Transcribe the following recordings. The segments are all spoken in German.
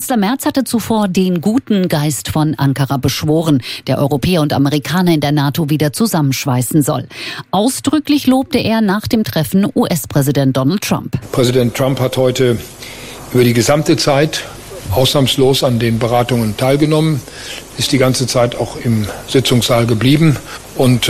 Kanzler Merz hatte zuvor den guten Geist von Ankara beschworen, der Europäer und Amerikaner in der NATO wieder zusammenschweißen soll. Ausdrücklich lobte er nach dem Treffen US-Präsident Donald Trump. Präsident Trump hat heute über die gesamte Zeit ausnahmslos an den Beratungen teilgenommen, ist die ganze Zeit auch im Sitzungssaal geblieben und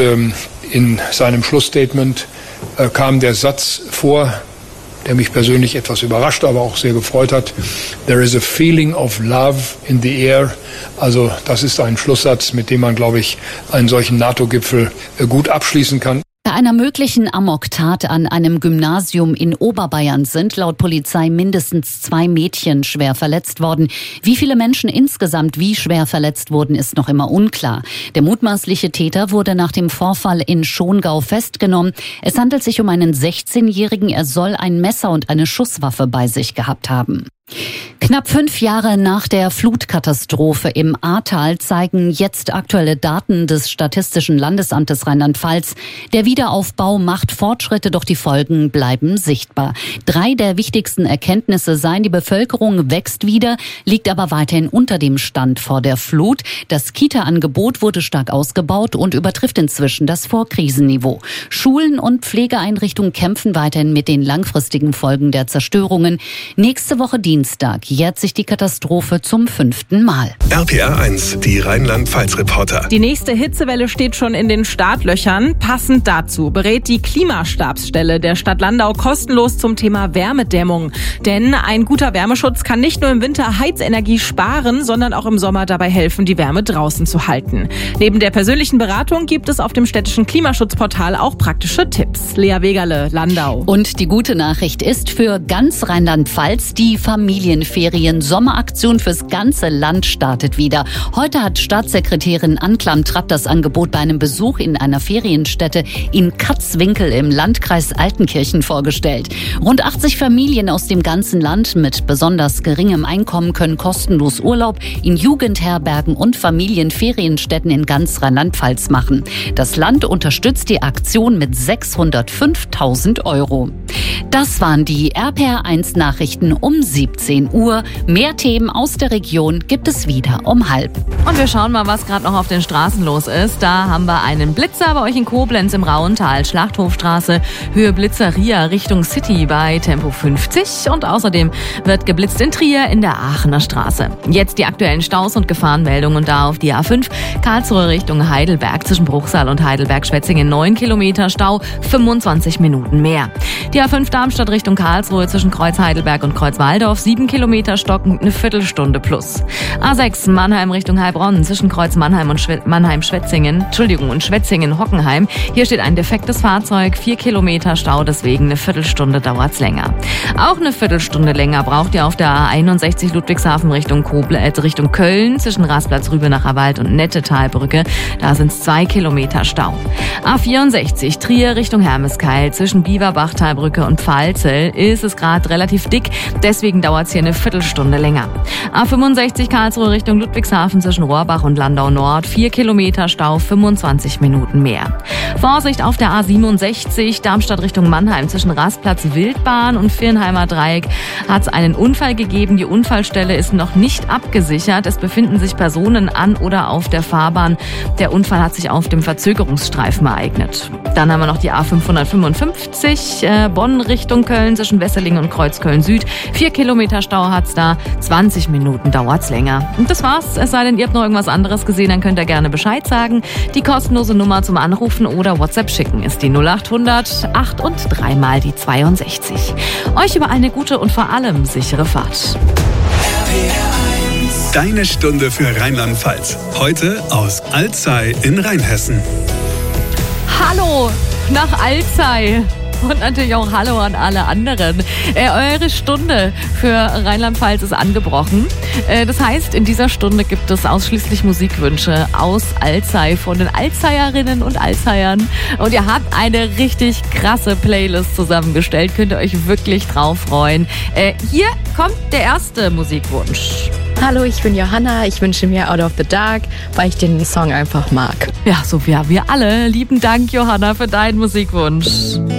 in seinem Schlussstatement kam der Satz vor, der mich persönlich etwas überrascht, aber auch sehr gefreut hat. There is a feeling of love in the air. Also das ist ein Schlusssatz, mit dem man, glaube ich, einen solchen NATO-Gipfel gut abschließen kann. Bei einer möglichen Amoktat an einem Gymnasium in Oberbayern sind laut Polizei mindestens 2 Mädchen schwer verletzt worden. Wie viele Menschen insgesamt wie schwer verletzt wurden, ist noch immer unklar. Der mutmaßliche Täter wurde nach dem Vorfall in Schongau festgenommen. Es handelt sich um einen 16-Jährigen. Er soll ein Messer und eine Schusswaffe bei sich gehabt haben. Knapp 5 Jahre nach der Flutkatastrophe im Ahrtal zeigen jetzt aktuelle Daten des Statistischen Landesamtes Rheinland-Pfalz. Der Wiederaufbau macht Fortschritte, doch die Folgen bleiben sichtbar. 3 der wichtigsten Erkenntnisse seien: die Bevölkerung wächst wieder, liegt aber weiterhin unter dem Stand vor der Flut. Das Kita-Angebot wurde stark ausgebaut und übertrifft inzwischen das Vorkrisenniveau. Schulen und Pflegeeinrichtungen kämpfen weiterhin mit den langfristigen Folgen der Zerstörungen. Nächste Woche Dienstag jährt sich die Katastrophe zum 5. Mal. RPR 1, die Rheinland-Pfalz-Reporter. Die nächste Hitzewelle steht schon in den Startlöchern. Passend dazu berät die Klimastabsstelle der Stadt Landau kostenlos zum Thema Wärmedämmung. Denn ein guter Wärmeschutz kann nicht nur im Winter Heizenergie sparen, sondern auch im Sommer dabei helfen, die Wärme draußen zu halten. Neben der persönlichen Beratung gibt es auf dem städtischen Klimaschutzportal auch praktische Tipps. Lea Wegerle, Landau. Und die gute Nachricht ist für ganz Rheinland-Pfalz: die Familienferien-Sommeraktion fürs ganze Land startet wieder. Heute hat Staatssekretärin Anklam Trapp das Angebot bei einem Besuch in einer Ferienstätte in Katzwinkel im Landkreis Altenkirchen vorgestellt. Rund 80 Familien aus dem ganzen Land mit besonders geringem Einkommen können kostenlos Urlaub in Jugendherbergen und Familienferienstätten in ganz Rheinland-Pfalz machen. Das Land unterstützt die Aktion mit 605.000 €. Das waren die RPR 1 Nachrichten um 17 Uhr. Mehr Themen aus der Region gibt es wieder um 12:30. Und wir schauen mal, was gerade noch auf den Straßen los ist. Da haben wir einen Blitzer bei euch in Koblenz im Rauental, Schlachthofstraße, Höhe Blitzeria Richtung City bei Tempo 50. Und außerdem wird geblitzt in Trier in der Aachener Straße. Jetzt die aktuellen Staus und Gefahrenmeldungen da auf die A5. Karlsruhe Richtung Heidelberg zwischen Bruchsal und Heidelberg-Schwetzingen 9 Kilometer Stau, 25 Minuten mehr. Die A5 Darmstadt Richtung Karlsruhe zwischen Kreuz Heidelberg und Kreuz Waldorf 7 Kilometer stockend, eine Viertelstunde plus. A6 Mannheim Richtung Heilbronn zwischen Kreuz Mannheim und Schwetzingen-Hockenheim. Hier steht ein defektes Fahrzeug, 4 Kilometer Stau, deswegen eine Viertelstunde dauert's länger. Auch eine Viertelstunde länger braucht ihr auf der A61 Ludwigshafen Richtung Köln zwischen Rasplatz-Rübenacher Wald und Nettetalbrücke. Da sind's 2 Kilometer Stau. A64 Trier Richtung Hermeskeil zwischen Bieberbachtalbrücke und Pfalzel ist es gerade relativ dick, deswegen dauert's hier eine Viertelstunde länger. A65 Karlsruhe Richtung Ludwigshafen zwischen Rohrbach und Landau Nord 4 Kilometer Stau, 25 Minuten mehr. Vorsicht auf der A67 Darmstadt Richtung Mannheim zwischen Rastplatz Wildbahn und Viernheimer Dreieck hat es einen Unfall gegeben. Die Unfallstelle ist noch nicht abgesichert. Es befinden sich Personen an oder auf der Fahrbahn. Der Unfall hat sich auf dem Verzögerungsstreifen ereignet. Dann haben wir noch die A555 Bonn Richtung Köln zwischen Wesseling und Kreuzköln Süd. 4 Kilometer Stau hat's da, 20 Minuten dauert's länger. Und das war's. Es sei denn, ihr habt noch irgendwas anderes gesehen, dann könnt ihr gerne Bescheid sagen. Die kostenlose Nummer zum Anrufen oder WhatsApp schicken ist die 0800 8 und 3 mal die 62. Euch über eine gute und vor allem sichere Fahrt. Deine Stunde für Rheinland-Pfalz. Heute aus Alzey in Rheinhessen. Hallo nach Alzey. Und natürlich auch Hallo an alle anderen. Eure Stunde für Rheinland-Pfalz ist angebrochen. Das heißt, in dieser Stunde gibt es ausschließlich Musikwünsche aus Alzey von den Alzeyerinnen und Alzeyern. Und ihr habt eine richtig krasse Playlist zusammengestellt. Könnt ihr euch wirklich drauf freuen. Hier kommt der erste Musikwunsch. Hallo, ich bin Johanna. Ich wünsche mir Out of the Dark, weil ich den Song einfach mag. Ja, so wie wir alle. Lieben Dank, Johanna, für deinen Musikwunsch.